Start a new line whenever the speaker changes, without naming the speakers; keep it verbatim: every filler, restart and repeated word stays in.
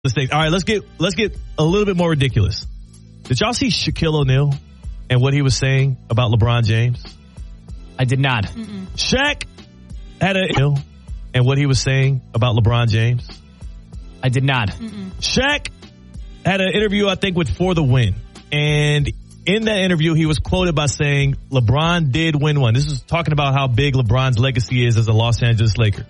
Mistakes. All right, let's get let's get a little bit more ridiculous. Did y'all see Shaquille O'Neal and what he was saying about LeBron James?
I did not.
Mm-mm.
Shaq had a and what he was saying about LeBron James.
I did not.
Mm-mm.
Shaq had an interview, I think, with For the Win, and in that interview, he was quoted by saying LeBron did win one. This is talking about how big LeBron's legacy is as a Los Angeles Laker.